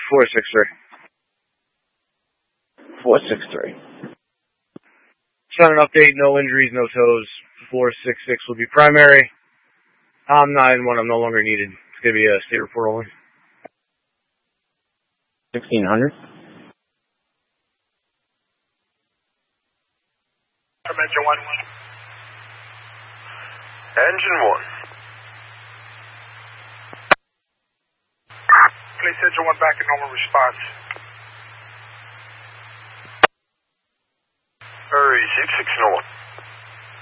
463. 463. Just on an update, no injuries, no tows. 466 will be primary. I'm 9-1, I'm no longer needed. It's going to be a state report only. 1600. Engine 1. Engine 1. Place engine 1 back in normal response. Hurry, 66 north.